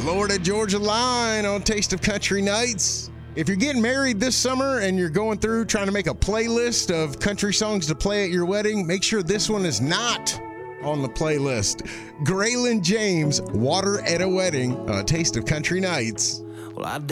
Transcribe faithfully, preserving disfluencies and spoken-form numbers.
Florida Georgia Line on Taste of Country Nights. If you're getting married this summer and you're going through trying to make a playlist of country songs to play at your wedding, make sure this one is not on the playlist. Graylin James, Water at a Wedding, uh, Taste of Country Nights. Well, I